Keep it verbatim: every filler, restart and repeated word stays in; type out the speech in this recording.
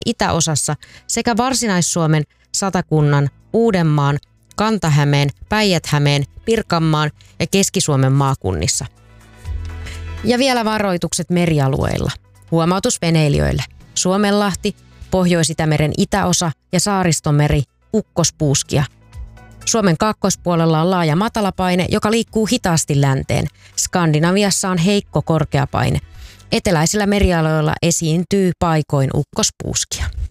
itäosassa sekä Varsinais-Suomen, Satakunnan, Uudenmaan, Kanta-Hämeen, Päijät-Hämeen, Pirkanmaan ja Keski-Suomen maakunnissa. Ja vielä varoitukset merialueilla. Huomautus veneilijöille. Suomenlahti, Pohjois-Itämeren itäosa ja Saaristomeri, ukkospuuskia. Suomen kaakkoispuolella on laaja matalapaine, joka liikkuu hitaasti länteen. Skandinaviassa on heikko korkeapaine. Eteläisillä merialueilla esiintyy paikoin ukkospuuskia.